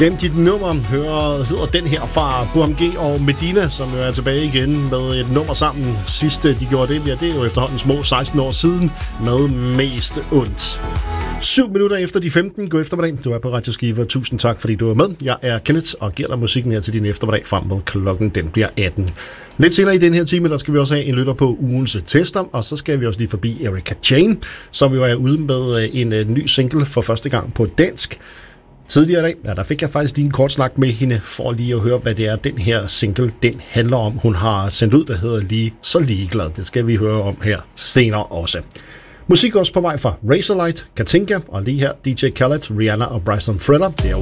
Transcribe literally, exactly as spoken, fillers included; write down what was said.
Gem dit nummer hører, hedder den her fra Burham G og Medina, som jo er tilbage igen med et nummer sammen. Sidste de gjorde det, ja, det er jo efterhånden små seksten år siden med Mest Ondt. Syv minutter efter de femten. God eftermiddag. Du er på Radio Skive. Tusind tak, fordi du er med. Jeg er Kenneth og giver dig musikken her til din eftermiddag frem mod klokken. Den bliver atten. Lidt senere i den her time, der skal vi også have en lytter på ugens tester, og så skal vi også lige forbi Erika Jane, som jo er ude med en ny single for første gang på dansk. Tidligere i dag, ja, der fik jeg faktisk lige en kort snak med hende, for lige at høre, hvad det er, den her single, den handler om. Hun har sendt ud, der hedder Lige så ligeglad. Det skal vi høre om her senere også. Musik også på vej fra Razorlight, Katinka, og lige her D J Khaled, Rihanna og Bryson Thriller. Det er